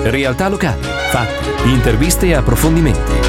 Realtà locali, fatti, interviste e approfondimenti.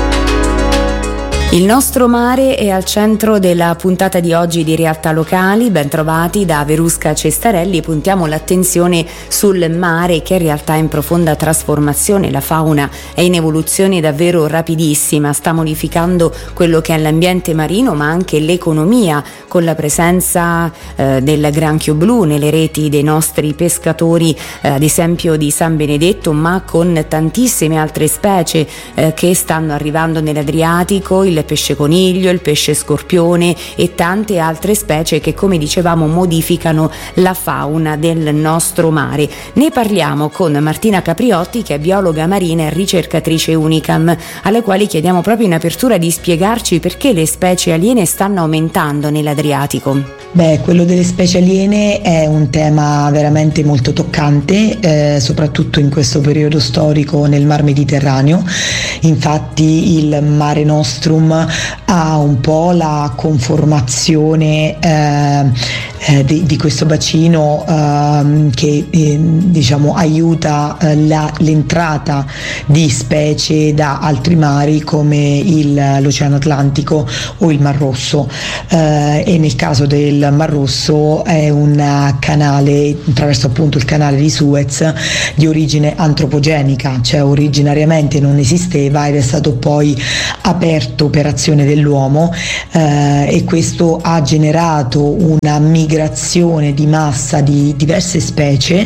Il nostro mare è al centro della puntata di oggi di Realtà Locali. Bentrovati da Verusca Cestarelli. Puntiamo l'attenzione sul mare che in realtà è in profonda trasformazione. La fauna è in evoluzione davvero rapidissima, sta modificando quello che è l'ambiente marino ma anche l'economia, con la presenza del granchio blu nelle reti dei nostri pescatori, ad esempio di San Benedetto, ma con tantissime altre specie che stanno arrivando nell'Adriatico, il pesce coniglio, il pesce scorpione e tante altre specie che, come dicevamo, modificano la fauna del nostro mare. Ne parliamo con Martina Capriotti, che è biologa marina e ricercatrice Unicam, alle quali chiediamo proprio in apertura di spiegarci perché le specie aliene stanno aumentando nell'Adriatico. Quello delle specie aliene è un tema veramente molto toccante, soprattutto in questo periodo storico nel Mar Mediterraneo. Infatti il Mare Nostrum ha un po' la conformazione di questo bacino che diciamo aiuta l'entrata di specie da altri mari come l'Oceano Atlantico o il Mar Rosso, e nel caso del Mar Rosso è un canale, attraverso appunto il canale di Suez, di origine antropogenica, cioè originariamente non esisteva ed è stato poi aperto per azione dell'uomo, e questo ha generato una migrazione di massa di diverse specie,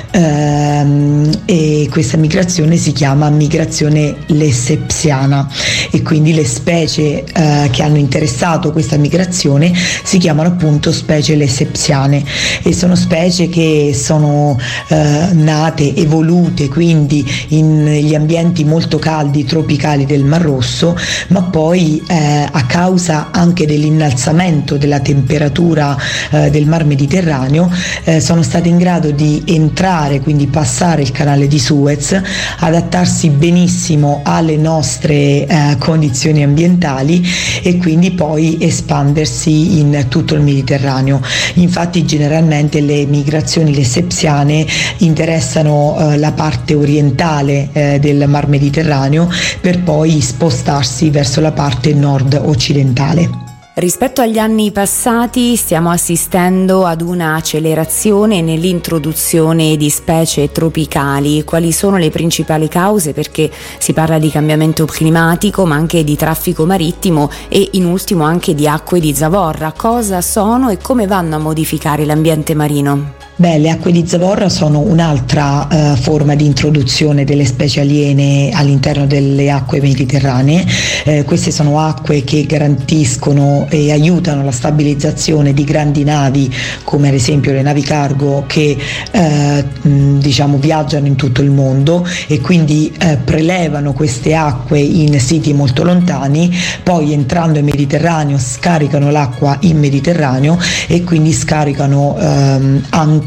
e questa migrazione si chiama migrazione lessepsiana, e quindi le specie che hanno interessato questa migrazione si chiamano appunto specie lessepsiane, e sono specie che sono nate, evolute quindi negli ambienti molto caldi tropicali del Mar Rosso, ma poi a causa anche dell'innalzamento della temperatura del Mar Mediterraneo sono state in grado di entrare, quindi passare il canale di Suez, adattarsi benissimo alle nostre condizioni ambientali e quindi poi espandersi in tutto il Mediterraneo. Infatti generalmente le migrazioni lessepsiane interessano la parte orientale del Mar Mediterraneo per poi spostarsi verso la parte nord-occidentale. Rispetto agli anni passati stiamo assistendo ad una accelerazione nell'introduzione di specie tropicali. Quali sono le principali cause? Perché si parla di cambiamento climatico ma anche di traffico marittimo e in ultimo anche di acque di zavorra. Cosa sono e come vanno a modificare l'ambiente marino? Le acque di zavorra sono un'altra forma di introduzione delle specie aliene all'interno delle acque mediterranee. Queste sono acque che garantiscono e aiutano la stabilizzazione di grandi navi, come ad esempio le navi cargo che viaggiano in tutto il mondo e quindi prelevano queste acque in siti molto lontani, poi entrando in Mediterraneo scaricano l'acqua in Mediterraneo e quindi scaricano anche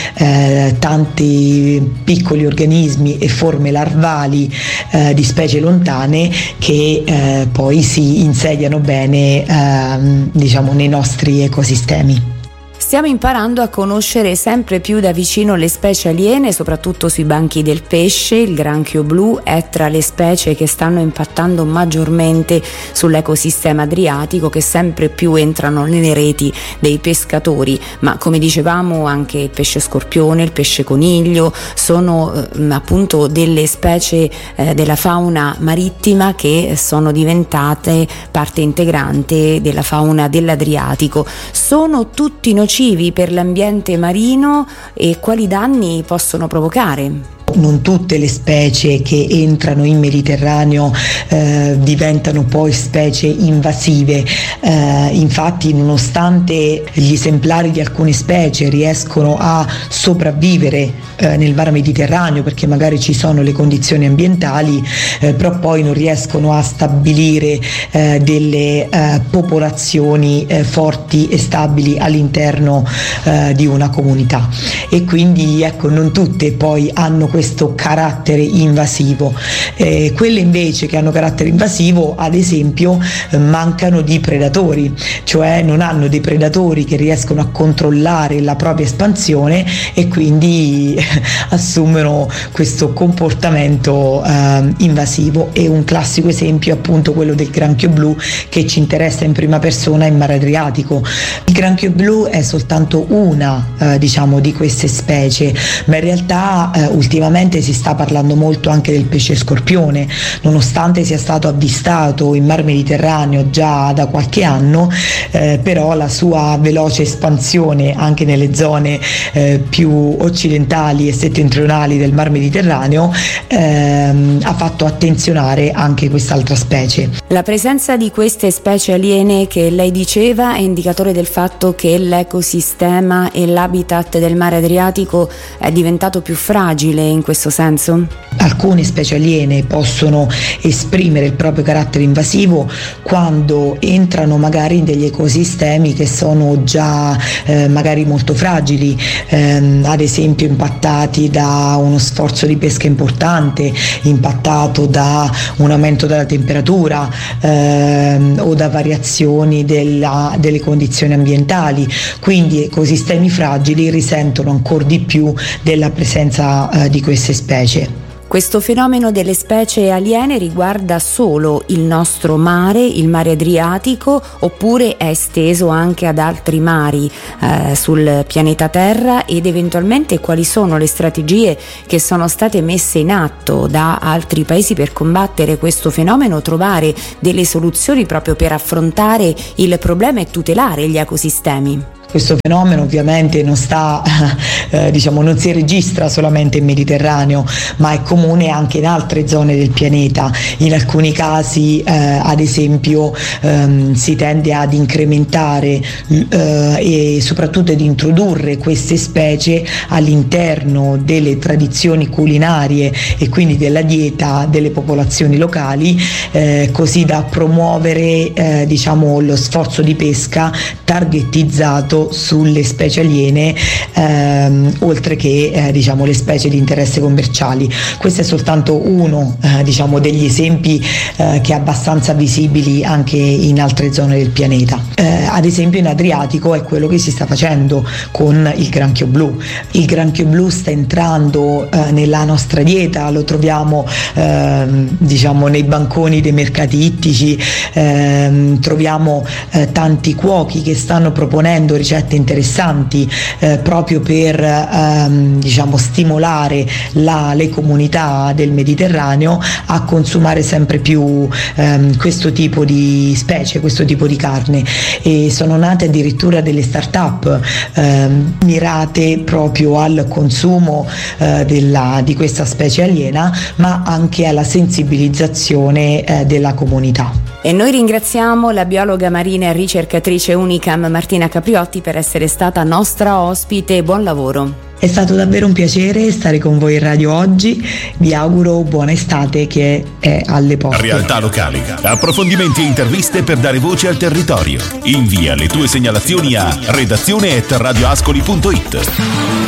tanti piccoli organismi e forme larvali di specie lontane che poi si insediano bene nei nostri ecosistemi. Stiamo imparando a conoscere sempre più da vicino le specie aliene, soprattutto sui banchi del pesce. Il granchio blu è tra le specie che stanno impattando maggiormente sull'ecosistema adriatico, che sempre più entrano nelle reti dei pescatori, ma come dicevamo anche il pesce scorpione, il pesce coniglio sono appunto delle specie della fauna marittima che sono diventate parte integrante della fauna dell'Adriatico. Sono tutti nocivi per l'ambiente marino e quali danni possono provocare? Non tutte le specie che entrano in Mediterraneo diventano poi specie invasive, infatti nonostante gli esemplari di alcune specie riescono a sopravvivere nel Mar Mediterraneo perché magari ci sono le condizioni ambientali, però poi non riescono a stabilire delle popolazioni forti e stabili all'interno di una comunità, e quindi non tutte poi hanno questo questo carattere invasivo. Quelle invece che hanno carattere invasivo, ad esempio, mancano di predatori, cioè non hanno dei predatori che riescono a controllare la propria espansione e quindi assumono questo comportamento invasivo. E un classico esempio è appunto quello del granchio blu, che ci interessa in prima persona in mare Adriatico. Il granchio blu è soltanto una di queste specie, ma in realtà ultimamente si sta parlando molto anche del pesce scorpione, nonostante sia stato avvistato in Mar Mediterraneo già da qualche anno, però la sua veloce espansione anche nelle zone più occidentali e settentrionali del Mar Mediterraneo ha fatto attenzionare anche quest'altra specie. La presenza di queste specie aliene che lei diceva è indicatore del fatto che l'ecosistema e l'habitat del mare Adriatico è diventato più fragile in questo senso? Alcune specie aliene possono esprimere il proprio carattere invasivo quando entrano magari in degli ecosistemi che sono già magari molto fragili, ad esempio impattati da uno sforzo di pesca importante, impattato da un aumento della temperatura o da variazioni delle condizioni ambientali. Quindi ecosistemi fragili risentono ancora di più della presenza di queste specie. Questo fenomeno delle specie aliene riguarda solo il nostro mare, il mare Adriatico, oppure è esteso anche ad altri mari sul pianeta Terra, ed eventualmente quali sono le strategie che sono state messe in atto da altri paesi per combattere questo fenomeno, trovare delle soluzioni proprio per affrontare il problema e tutelare gli ecosistemi? Questo fenomeno ovviamente non non si registra solamente in Mediterraneo, ma è comune anche in altre zone del pianeta. In alcuni casi, ad esempio, si tende ad incrementare e soprattutto ad introdurre queste specie all'interno delle tradizioni culinarie e quindi della dieta delle popolazioni locali, così da promuovere lo sforzo di pesca targetizzato sulle specie aliene, oltre che le specie di interesse commerciali. Questo è soltanto uno degli esempi che è abbastanza visibili anche in altre zone del pianeta. Ad esempio in Adriatico è quello che si sta facendo con il granchio blu. Il granchio blu sta entrando nella nostra dieta, lo troviamo nei banconi dei mercati ittici, troviamo tanti cuochi che stanno proponendo ricette interessanti proprio per stimolare le comunità del Mediterraneo a consumare sempre più questo tipo di specie, questo tipo di carne, e sono nate addirittura delle start-up mirate proprio al consumo di questa specie aliena, ma anche alla sensibilizzazione della comunità. E noi ringraziamo la biologa marina e ricercatrice Unicam Martina Capriotti per essere stata nostra ospite. Buon lavoro. È stato davvero un piacere stare con voi in radio oggi. Vi auguro buona estate che è alle porte. Realtà locali, approfondimenti e interviste per dare voce al territorio. Invia le tue segnalazioni a redazione@radioascoli.it.